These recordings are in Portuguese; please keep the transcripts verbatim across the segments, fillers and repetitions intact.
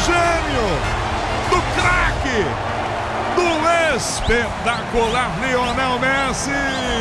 gênio, do craque, do espetacular Lionel Messi.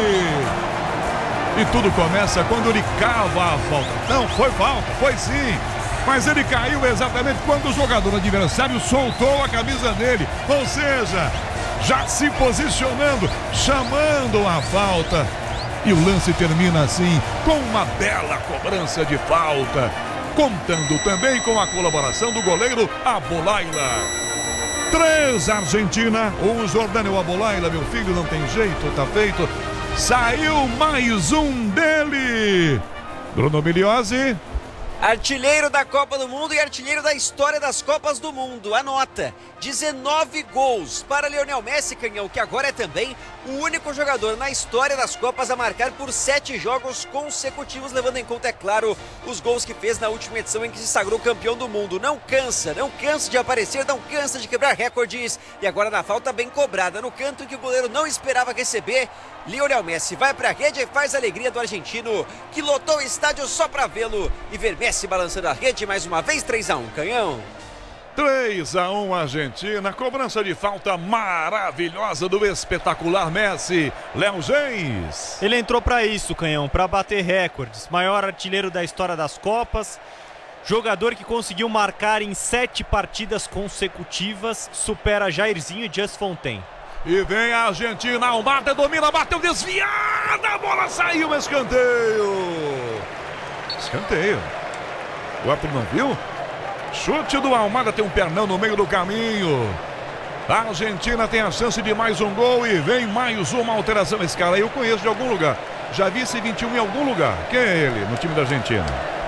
E tudo começa quando ele cava a falta. Não, foi falta, foi sim. Mas ele caiu exatamente quando o jogador adversário soltou a camisa dele. Ou seja, já se posicionando, chamando a falta. E o lance termina assim, com uma bela cobrança de falta. Contando também com a colaboração do goleiro Abolaila. Três Argentina, um Jordânio Abolaila, meu filho, não tem jeito, tá feito. Saiu mais um dele. Bruno Miliozzi. Artilheiro da Copa do Mundo e artilheiro da história das Copas do Mundo. Anota, dezenove gols para Lionel Messi, Canhão, que agora é também o único jogador na história das Copas a marcar por sete jogos consecutivos, levando em conta, é claro, os gols que fez na última edição em que se sagrou campeão do mundo. Não cansa, não cansa de aparecer, não cansa de quebrar recordes. E agora na falta bem cobrada, no canto que o goleiro não esperava receber, Lionel Messi vai para a rede e faz a alegria do argentino, que lotou o estádio só para vê-lo e ver Messi balançando a rede mais uma vez. Três a um, Canhão. três a um Argentina, cobrança de falta maravilhosa do espetacular Messi. Léo Gens. Ele entrou para isso, Canhão, para bater recordes. Maior artilheiro da história das Copas. Jogador que conseguiu marcar em sete partidas consecutivas. Supera Jairzinho e Just Fontaine. E vem a Argentina, Almada domina, bateu desviada, a bola saiu, escanteio. Escanteio. O árbitro não viu? Chute do Almada, tem um pernão no meio do caminho. A Argentina tem a chance de mais um gol e vem mais uma alteração. Esse cara aí eu conheço de algum lugar. Já vi esse vinte e um em algum lugar. Quem é ele no time da Argentina?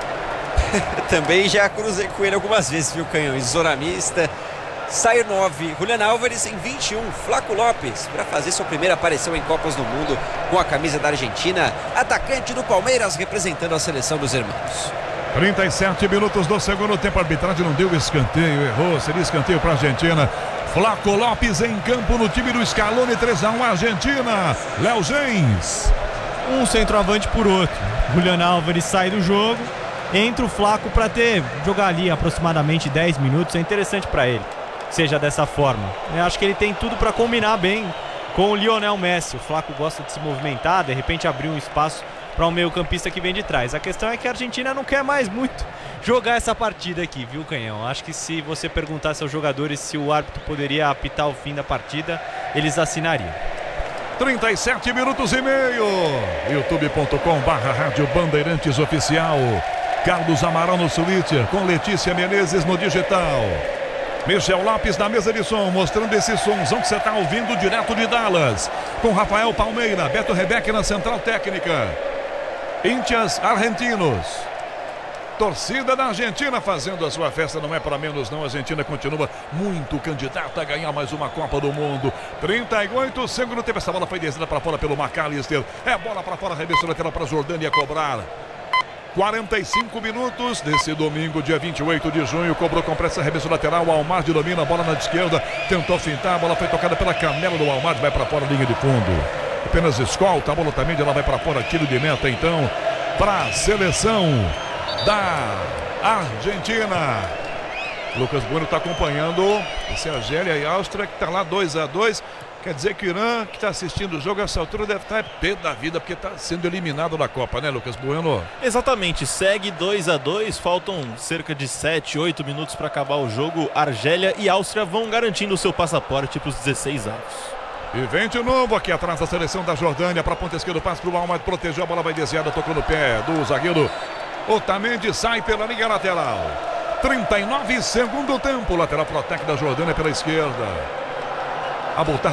Também já cruzei com ele algumas vezes, viu, Canhão? Isoramista. Sai nove, Julián Álvares em vinte e um, Flaco Lopes para fazer sua primeira aparição em Copas do Mundo com a camisa da Argentina, atacante do Palmeiras representando a seleção dos irmãos. trinta e sete minutos do segundo tempo, a arbitragem não deu escanteio, errou, seria escanteio para a Argentina. Flaco Lopes em campo no time do Scaloni, três a um Argentina. Léo Gens. Um centroavante por outro. Julián Álvares sai do jogo, entra o Flaco para ter jogar ali aproximadamente dez minutos, é interessante para ele. Seja dessa forma. Eu acho que ele tem tudo para combinar bem com o Lionel Messi. O Flaco gosta de se movimentar, de repente abrir um espaço para um meio-campista que vem de trás. A questão é que a Argentina não quer mais muito jogar essa partida aqui, viu, Canhão? Acho que se você perguntasse aos jogadores se o árbitro poderia apitar o fim da partida, eles assinariam. trinta e sete minutos e meio. youtube ponto com barra Rádio Bandeirantes Oficial. Carlos Amaral no Switcher, com Letícia Menezes no digital. Michel Lopes na mesa de som, mostrando esse somzão que você está ouvindo direto de Dallas. Com Rafael Palmeira, Beto Rebeck na central técnica. Índias Argentinos. Torcida da Argentina fazendo a sua festa, não é para menos não. A Argentina continua muito candidata a ganhar mais uma Copa do Mundo. trinta e oito, segundo tempo, essa bola foi descida para fora pelo McAllister. É bola para fora, arremesso lateral para a Jordânia cobrar. quarenta e cinco minutos desse domingo, dia vinte e oito de junho, cobrou com pressa, arremesso lateral, o Almada domina a bola na esquerda, tentou fintar, a bola foi tocada pela canela do Almada, vai para fora, linha de fundo. Apenas escolta, a bola também, ela vai para fora, tiro de meta então, para a seleção da Argentina. Lucas Bueno está acompanhando esse Argélia e Áustria, que está lá dois a dois. Quer dizer que o Irã, que está assistindo o jogo a essa altura, deve estar pé da vida, porque está sendo eliminado da Copa, né, Lucas Bueno? Exatamente, segue dois a dois, faltam cerca de sete, oito minutos para acabar o jogo. Argélia e Áustria vão garantindo o seu passaporte para os dezesseis avos. E vem de novo aqui atrás da seleção da Jordânia, para a ponta esquerda, passe para o Almada, protegeu, a bola vai desviada, tocou no pé do zagueiro Otamendi, sai pela linha lateral. trinta e nove, segundo tempo, lateral pro ataque da Jordânia pela esquerda. A voltar